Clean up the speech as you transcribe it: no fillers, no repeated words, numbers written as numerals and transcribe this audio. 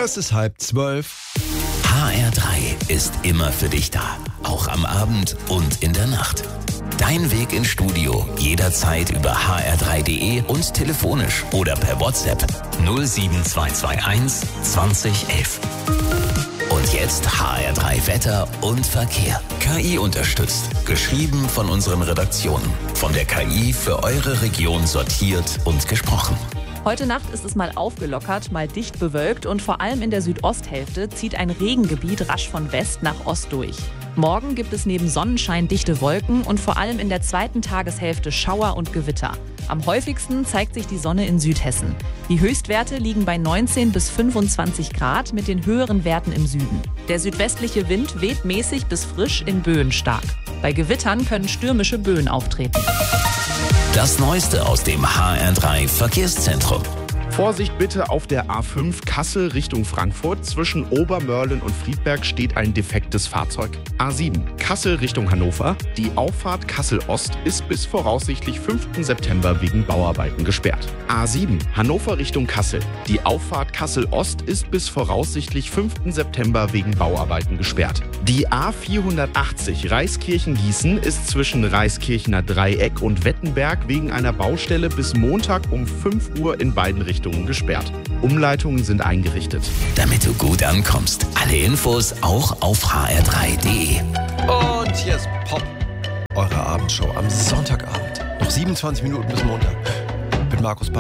Es ist 11:30. HR3 ist immer für dich da. Auch am Abend und in der Nacht. Dein Weg ins Studio jederzeit über hr3.de und telefonisch oder per WhatsApp 07221 2011. Und jetzt HR3 Wetter und Verkehr. KI unterstützt. Geschrieben von unseren Redaktionen. Von der KI für eure Region sortiert und gesprochen. Heute Nacht ist es mal aufgelockert, mal dicht bewölkt und vor allem in der Südosthälfte zieht ein Regengebiet rasch von West nach Ost durch. Morgen gibt es neben Sonnenschein dichte Wolken und vor allem in der zweiten Tageshälfte Schauer und Gewitter. Am häufigsten zeigt sich die Sonne in Südhessen. Die Höchstwerte liegen bei 19 bis 25 Grad mit den höheren Werten im Süden. Der südwestliche Wind weht mäßig bis frisch in Böen stark. Bei Gewittern können stürmische Böen auftreten. Das Neueste aus dem HR3 Verkehrszentrum. Vorsicht bitte auf der A5 Kassel Richtung Frankfurt. Zwischen Obermörlen und Friedberg steht ein defektes Fahrzeug. A7 Kassel Richtung Hannover. Die Auffahrt Kassel Ost ist bis voraussichtlich 5. September wegen Bauarbeiten gesperrt. A7 Hannover Richtung Kassel. Die Auffahrt Kassel Ost ist bis voraussichtlich 5. September wegen Bauarbeiten gesperrt. Die A480 Reiskirchen-Gießen ist zwischen Reiskirchener Dreieck und Wettenberg wegen einer Baustelle bis Montag um 5 Uhr in beiden Richtungen gesperrt. Umleitungen sind eingerichtet. Damit du gut ankommst. Alle Infos auch auf hr3.de. Und hier ist Pop, eure Abendshow am Sonntagabend. Noch 27 Minuten bis Montag. Mit Markus